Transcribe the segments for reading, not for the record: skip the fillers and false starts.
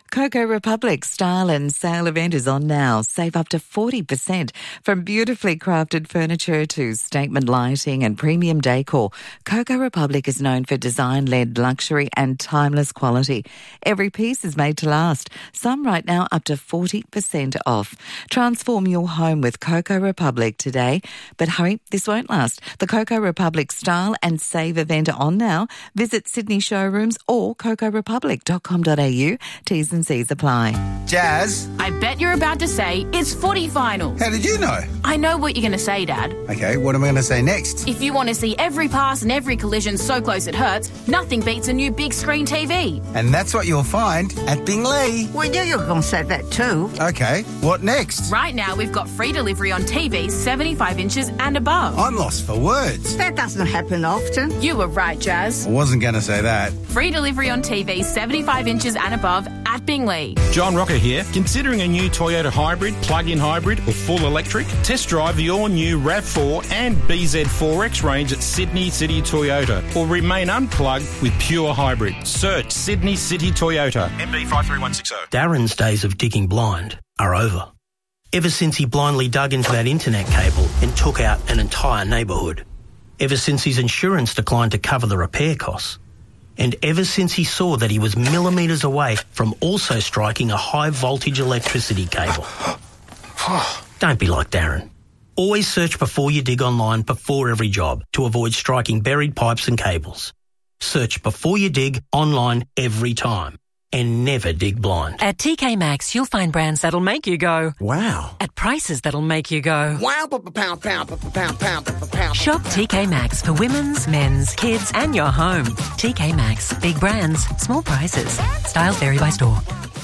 Coco Republic's style and sale event is on now. Save up to 40% from beautifully crafted furniture to statement lighting and premium decor. Coco Republic is known for design-led luxury and timeless quality. Every piece is made to last. Some right now up to 40% off. Transform your home with Coco Republic today. But hurry, this won't last. The Coco Republic Style and Save event are on now. Visit Sydney showrooms or cocorepublic.com.au. T's and C's apply. Jazz? I bet you're about to say it's footy finals. How did you know? I know what you're going to say, Dad. Okay, what am I going to say next? If you want to see every pass and every collision so close it hurts, nothing beats a new big screen TV. And that's what you'll find at Bingley. We knew you were going to say that too. Okay, what next? Right now, we've got free delivery on TVs 75 inches and above. I'm lost for words. That doesn't happen often. You were right, Jazz. I wasn't going to say that. Free delivery on TVs 75 inches and above at Bingley. John Rocker here. Considering a new Toyota hybrid, plug-in hybrid or full electric? Test drive the all-new RAV4 and BZ4X range at Sydney City Toyota or remain unplugged with pure hybrid. Search Sydney City Toyota. MB 53160. Darren's days of digging blind are over. Ever since he blindly dug into that internet cable and took out an entire neighbourhood. Ever since his insurance declined to cover the repair costs. And ever since he saw that he was millimetres away from also striking a high-voltage electricity cable. Don't be like Darren. Always search before you dig online before every job to avoid striking buried pipes and cables. Search before you dig online every time. And never dig blind. At TK Maxx, you'll find brands that'll make you go, wow. At prices that'll make you go, wow, pound. Shop TK Maxx for women's, men's, kids and your home. TK Maxx. Big brands, small prices. Styles vary by store.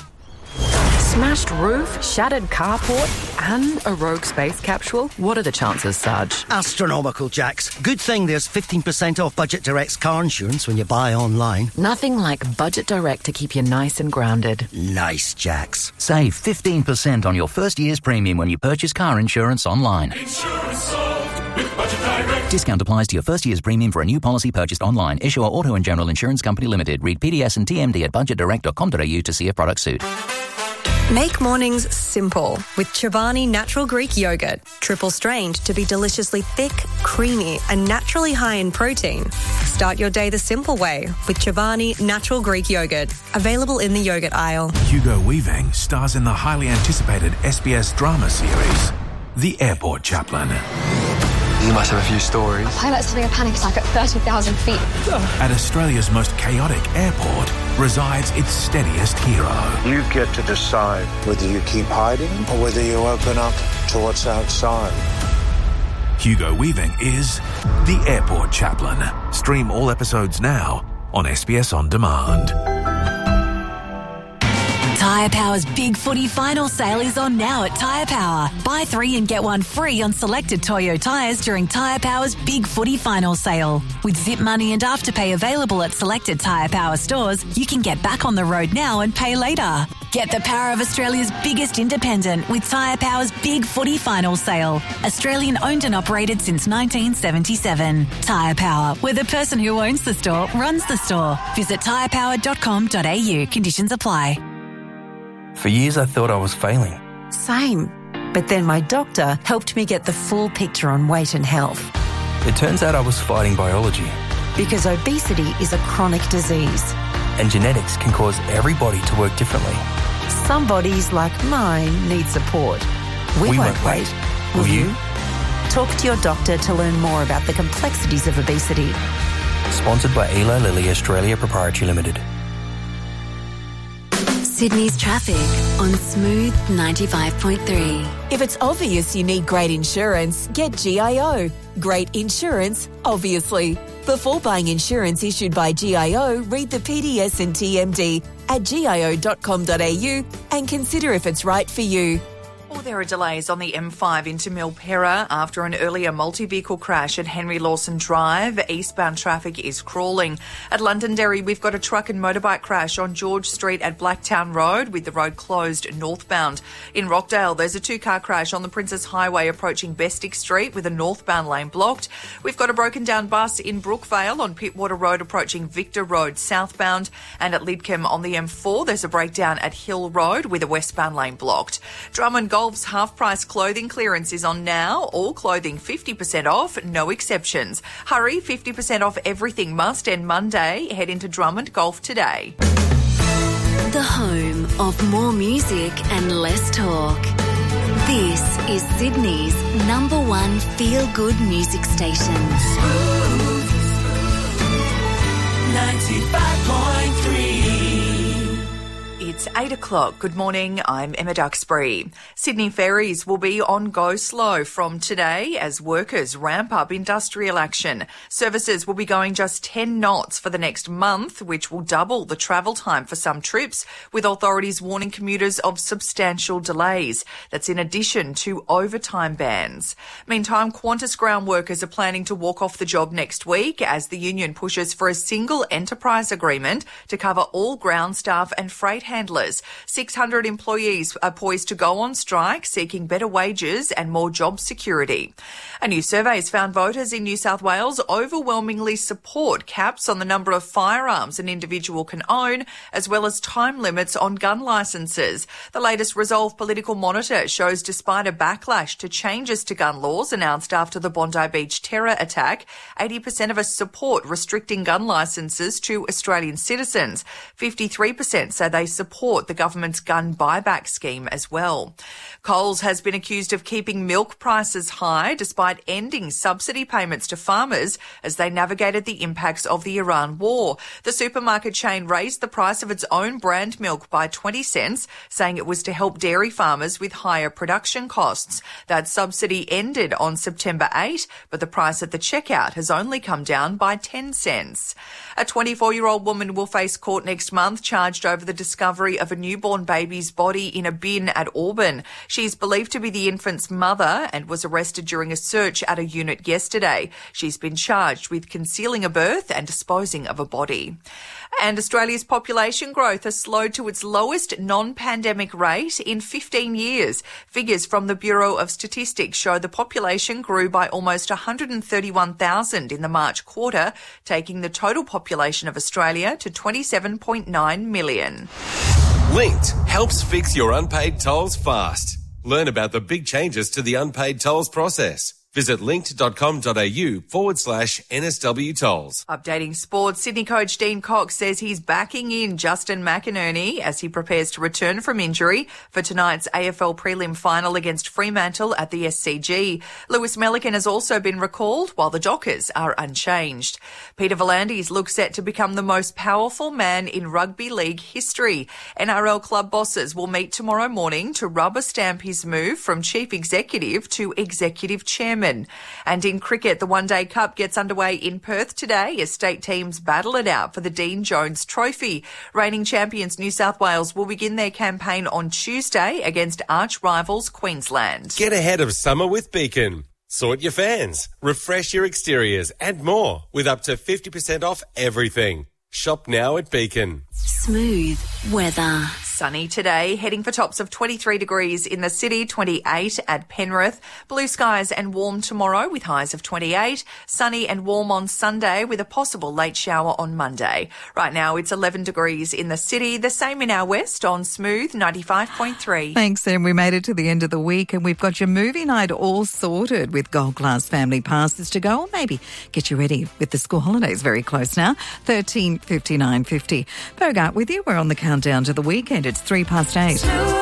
Smashed roof, shattered carport and a rogue space capsule? What are the chances, Sarge? Astronomical, Jax. Good thing there's 15% off Budget Direct's car insurance when you buy online. Nothing like Budget Direct to keep you nice and grounded. Nice, Jax. Save 15% on your first year's premium when you purchase car insurance online. Insurance sold with Budget Direct. Discount applies to your first year's premium for a new policy purchased online. Issuer Auto and General Insurance Company Limited. Read PDS and TMD at budgetdirect.com.au to see if products suit. Make mornings simple with Chobani Natural Greek Yogurt. Triple strained to be deliciously thick, creamy and naturally high in protein. Start your day the simple way with Chobani Natural Greek Yogurt. Available in the yogurt aisle. Hugo Weaving stars in the highly anticipated SBS drama series, The Airport Chaplain. You must have a few stories. Pilots having a panic attack at 30,000 feet. At Australia's most chaotic airport resides its steadiest hero. You get to decide whether you keep hiding or whether you open up to what's outside. Hugo Weaving is The Airport Chaplain. Stream all episodes now on SBS On Demand. Tyre Power's Big Footy Final Sale is on now at Tyre Power. Buy 3 and get 1 free on selected Toyo tyres during Tyre Power's Big Footy Final Sale. With Zip Money and Afterpay available at selected Tyre Power stores, you can get back on the road now and pay later. Get the power of Australia's biggest independent with Tyre Power's Big Footy Final Sale. Australian owned and operated since 1977. Tyre Power, where the person who owns the store runs the store. Visit tyrepower.com.au. Conditions apply. For years I thought I was failing. Same. But then my doctor helped me get the full picture on weight and health. It turns out I was fighting biology. Because obesity is a chronic disease. And genetics can cause every body to work differently. Some bodies, like mine, need support. We won't wait. Will you? Talk to your doctor to learn more about the complexities of obesity. Sponsored by Eli Lilly Australia Proprietary Limited. Sydney's traffic on Smooth 95.3. If it's obvious you need great insurance, get GIO. Great insurance, obviously. Before buying insurance issued by GIO, read the PDS and TMD at gio.com.au and consider if it's right for you. Or There are delays on the M5 into Milperra after an earlier multi-vehicle crash at Henry Lawson Drive. Eastbound traffic is crawling. At Londonderry, we've got a truck and motorbike crash on George Street at Blacktown Road with the road closed northbound. In Rockdale, there's a two-car crash on the Princess Highway approaching Bestick Street with a northbound lane blocked. We've got a broken down bus in Brookvale on Pittwater Road approaching Victor Road southbound. And at Lidcombe on the M4, there's a breakdown at Hill Road with a westbound lane blocked. Drummond Golf's half-price clothing clearance is on now. All clothing 50% off, no exceptions. Hurry, 50% off everything must end Monday. Head into Drummond Golf today. The home of more music and less talk. This is Sydney's number one feel-good music station. 95.3. It's 8 o'clock. Good morning. I'm Emma Duxbury. Sydney ferries will be on go slow from today as workers ramp up industrial action. Services will be going just 10 knots for the next month, which will double the travel time for some trips, with authorities warning commuters of substantial delays. That's in addition to overtime bans. Meantime, Qantas ground workers are planning to walk off the job next week as the union pushes for a single enterprise agreement to cover all ground staff and freight handlers. 600 employees are poised to go on strike, seeking better wages and more job security. A new survey has found voters in New South Wales overwhelmingly support caps on the number of firearms an individual can own, as well as time limits on gun licences. The latest Resolve Political Monitor shows despite a backlash to changes to gun laws announced after the Bondi Beach terror attack, 80% of us support restricting gun licences to Australian citizens. 53% say they support the government's gun buyback scheme as well. Coles has been accused of keeping milk prices high despite ending subsidy payments to farmers as they navigated the impacts of the Iran war. The supermarket chain raised the price of its own brand milk by 20 cents, saying it was to help dairy farmers with higher production costs. That subsidy ended on September 8, but the price at the checkout has only come down by 10 cents. A 24-year-old woman will face court next month charged over the discovery of a newborn baby's body in a bin at Auburn. She's believed to be the infant's mother and was arrested during a search at a unit yesterday. She's been charged with concealing a birth and disposing of a body. And Australia's population growth has slowed to its lowest non-pandemic rate in 15 years. Figures from the Bureau of Statistics show the population grew by almost 131,000 in the March quarter, taking the total population of Australia to 27.9 million. Linked helps fix your unpaid tolls fast. Learn about the big changes to the unpaid tolls process. Visit linked.com.au/NSW tolls. Updating sports, Sydney coach Dean Cox says he's backing in Justin McInerney as he prepares to return from injury for tonight's AFL prelim final against Fremantle at the SCG. Lewis Melican has also been recalled while the Dockers are unchanged. Peter V'landys looks set to become the most powerful man in rugby league history. NRL club bosses will meet tomorrow morning to rubber stamp his move from chief executive to executive chairman. And in cricket, the One Day Cup gets underway in Perth today as state teams battle it out for the Dean Jones Trophy. Reigning champions New South Wales will begin their campaign on Tuesday against arch rivals Queensland. Get ahead of summer with Beacon. Sort your fans, refresh your exteriors and more with up to 50% off everything. Shop now at Beacon. Smooth weather. Sunny today, heading for tops of 23 degrees in the city, 28 at Penrith. Blue skies and warm tomorrow with highs of 28. Sunny and warm on Sunday with a possible late shower on Monday. Right now it's 11 degrees in the city, the same in our west on Smooth 95.3. Thanks, Em. We made it to the end of the week and we've got your movie night all sorted with Gold Class family passes to go, or maybe get you ready with the school holidays very close now. 13:59:50. Bogart with you. We're on the countdown to the weekend. It's 8:03.